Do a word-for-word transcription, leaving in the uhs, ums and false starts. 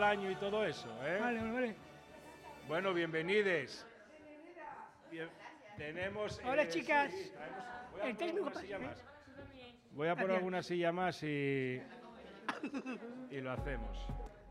año y todo eso, ¿eh? Vale, vale, vale. Bueno, bienvenides. Bien, tenemos... Hola, eh, chicas. sí, traemos- voy a El poner técnico alguna silla pasa, más. Voy a poner Gracias. alguna silla más y, y lo hacemos.